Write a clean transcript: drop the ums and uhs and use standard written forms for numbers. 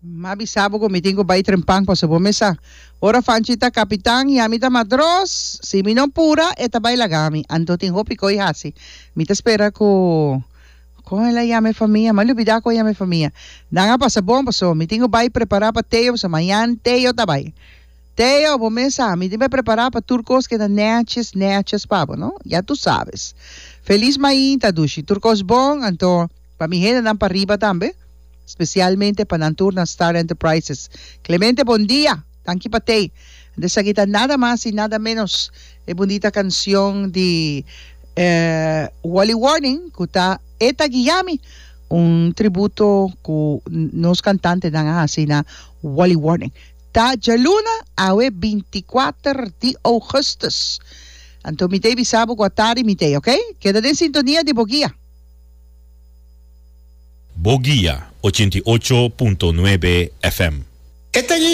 Mabisabo ko meeting ko bay trempang pa sa bumesa. Ora fanchita kapitang yamita madros, si minon pura etabay lagami. Anto ting hopi ko ihasi. Mita espera ko la llame familia, malubida ko llame familia. Nanga pa sa bomba so, meeting ko bay prepara pa Teo sa mayan, Teo tabay. Teo, bomesa, meeting bay prepara pa turcos que da neches pabo, no? Ya tu sabes. Feliz mayin tadushi. Turcos bong, anto pamihena ng pariba tambe. Especialmente para el turno Star Enterprises. Clemente, buen día. Tanki patay. De sa kita nada más y nada menos bonita canción de Wally Warning, kuta Eta Giyami, un tributo ku nos cantante ng así na Wally Warning. Ta Jaluna, awe 24 de Augustus. Anto mitay bisabo ko atari mitay, okay? Queda en sintonía de Boguía. Boguía 88.9 FM.